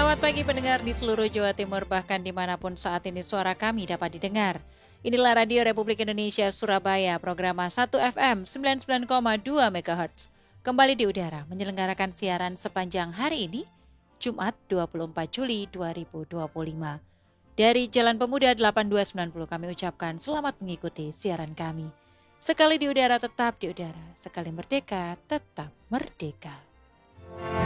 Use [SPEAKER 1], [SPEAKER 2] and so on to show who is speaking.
[SPEAKER 1] Selamat pagi pendengar di seluruh Jawa Timur, bahkan dimanapun saat ini suara kami dapat didengar. Inilah Radio Republik Indonesia Surabaya, program 1 FM 99,2 MHz. Kembali di udara, menyelenggarakan siaran sepanjang hari ini, Jumat 24 Juli 2025. Dari Jalan Pemuda 8290 kami ucapkan selamat mengikuti siaran kami. Sekali di udara tetap di udara, sekali merdeka tetap merdeka.